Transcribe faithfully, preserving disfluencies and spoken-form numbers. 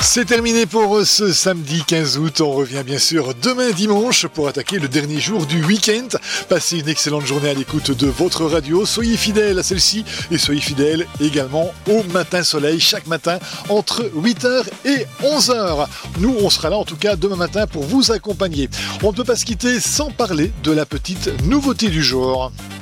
C'est terminé pour ce samedi quinze août. On revient bien sûr demain dimanche pour attaquer le dernier jour du week-end. Passez une excellente journée à l'écoute de votre radio. Soyez fidèles à celle-ci et soyez fidèles également au Matin Soleil chaque matin entre huit heures et onze heures. Nous, on sera là en tout cas demain matin pour vous accompagner. On ne peut pas se quitter sans parler de la petite nouveauté du jour.